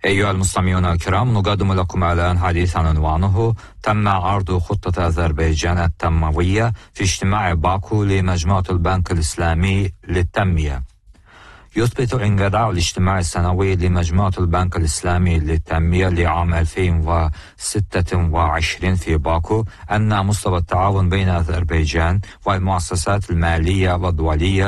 أيها المستمعون الكرام، نقدم لكم الآن حديثا عنوانه: تم عرض خطة أذربيجان التنموية في اجتماع باكو لمجموعة البنك الإسلامي للتنمية. يثبت انقضاء الاجتماع السنوي لمجموعة البنك الإسلامي للتنمية لعام 2026 في باكو أن مستوى التعاون بين أذربيجان والمؤسسات المالية والدولية